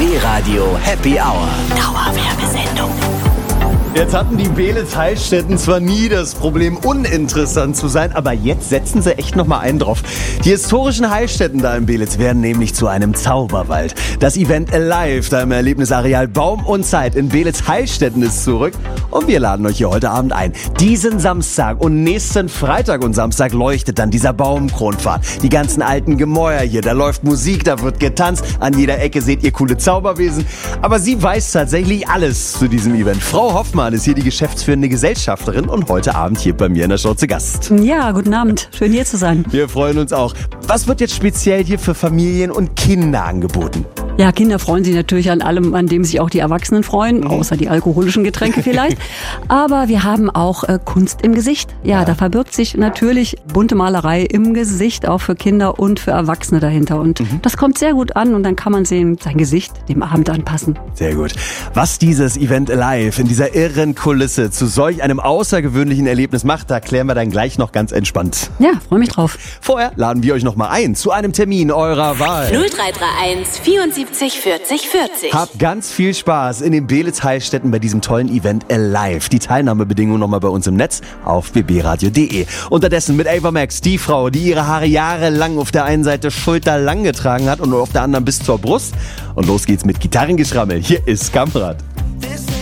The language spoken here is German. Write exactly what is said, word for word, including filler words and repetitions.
B-Radio Happy Hour. Dauerwerbesendung. Jetzt hatten die Beelitz Heilstätten zwar nie das Problem, uninteressant zu sein, aber jetzt setzen sie echt nochmal einen drauf. Die historischen Heilstätten da in Beelitz werden nämlich zu einem Zauberwald. Das Event Alive da im Erlebnisareal Baum und Zeit in Beelitz Heilstätten ist zurück und wir laden euch hier heute Abend ein. Diesen Samstag und nächsten Freitag und Samstag leuchtet dann dieser Baumkronpfad. Die ganzen alten Gemäuer hier, da läuft Musik, da wird getanzt, an jeder Ecke seht ihr coole Zauberwesen. Aber sie weiß tatsächlich alles zu diesem Event. Frau Hoffmann ist hier die geschäftsführende Gesellschafterin und heute Abend hier bei mir in der Show zu Gast. Ja, guten Abend. Schön hier zu sein. Wir freuen uns auch. Was wird jetzt speziell hier für Familien und Kinder angeboten? Ja, Kinder freuen sich natürlich an allem, an dem sich auch die Erwachsenen freuen, außer die alkoholischen Getränke vielleicht. Aber wir haben auch äh, Kunst im Gesicht. Ja, ja, da verbirgt sich natürlich bunte Malerei im Gesicht, auch für Kinder und für Erwachsene dahinter. Und mhm. das kommt sehr gut an und dann kann man sehen, sein Gesicht dem Abend anpassen. Sehr gut. Was dieses Event Alive in dieser irren Kulisse zu solch einem außergewöhnlichen Erlebnis macht, da klären wir dann gleich noch ganz entspannt. Ja, freue mich drauf. Vorher laden wir euch noch mal ein zu einem Termin eurer Wahl. null drei drei eins vierundsiebzig vierzig vierzig. Habt ganz viel Spaß in den Beelitz Heilstätten bei diesem tollen Event Alive. Die Teilnahmebedingungen nochmal bei uns im Netz auf b b radio punkt d e. Unterdessen mit Ava Max, die Frau, die ihre Haare jahrelang auf der einen Seite schulterlang getragen hat und auf der anderen bis zur Brust. Und los geht's mit Gitarrengeschrammel. Hier ist Kamprat.